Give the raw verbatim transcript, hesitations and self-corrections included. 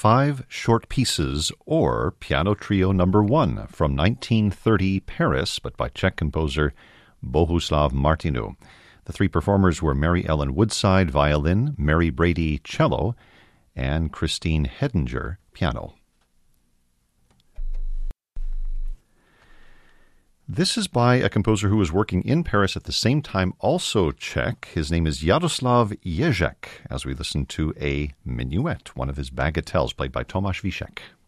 Five Short Pieces, or Piano Trio Number One, from nineteen thirty Paris, but by Czech composer Bohuslav Martinu. The three performers were Mary Ellen Woodside, violin, Mary Brady, cello, and Christine Hedinger, piano. This is by a composer who was working in Paris at the same time, also Czech. His name is Jaroslav Ježek, as we listen to a minuet, one of his bagatelles, played by Tomáš Víšek.